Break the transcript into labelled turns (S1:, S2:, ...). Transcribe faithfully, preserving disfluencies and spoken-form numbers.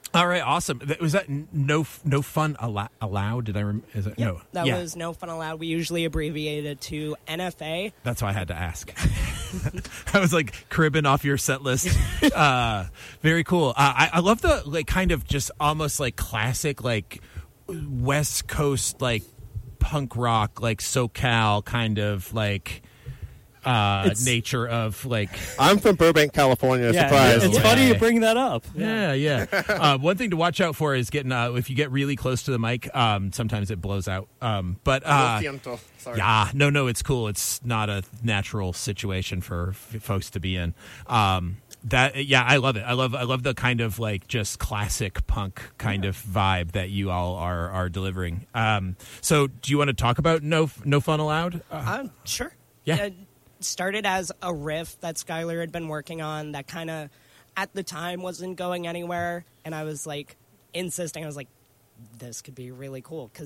S1: All right, awesome. That- Was that n- no no fun al- allowed? Did I? Rem- is it
S2: Yep,
S1: no?
S2: that
S1: yeah.
S2: was No Fun Allowed. We usually abbreviate it to N F A.
S1: That's why I had to ask. I was like cribbing off your set list. Uh, very cool. Uh, I, I love the like kind of just almost like classic like West Coast like punk rock like SoCal kind of like uh,
S3: It's-
S1: nature of like.
S4: I'm from Burbank, California.
S3: Yeah,
S4: Surprise!
S3: it's
S1: way.
S3: funny you bring that up.
S1: Yeah, yeah. uh, one thing to watch out for is getting uh, if you get really close to the mic. Um, sometimes it blows out. Um, but uh,
S4: Sorry.
S1: yeah, no, no, it's cool. It's not a natural situation for f- folks to be in. Um, that yeah, I love it. I love I love the kind of like just classic punk kind of vibe that you all are are delivering. Um, so, do you want to talk about no no fun allowed? Uh,
S2: Um, sure.
S1: Yeah.
S2: It started as a riff that Skylar had been working on that kind of, at the time, wasn't going anywhere. And I was like, insisting. I was like, this could be really cool. Because